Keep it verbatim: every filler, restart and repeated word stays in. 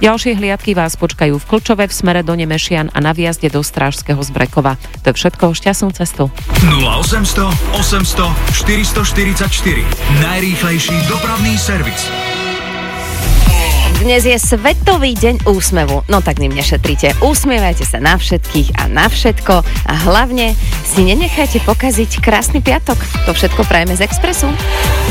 Ďalšie hliadky vás počkajú v Klčove, v smere do Nemešian a na výjazde do Strážskeho z Brekova. To je všetko, šťastnú cestu. nula osemsto osemsto štyristoštyridsaťštyri. Najrýchlejší dopravný servis. Dnes je Svetový deň úsmevu, no tak ním nešetrite. Usmievajte sa na všetkých a na všetko a hlavne si nenechajte pokaziť krásny piatok. To všetko prajeme z Expressu.